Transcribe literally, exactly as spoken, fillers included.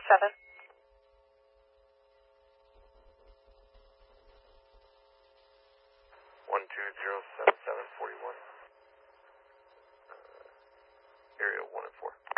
seven. one two zero seven seven forty one. Uh, area one and four.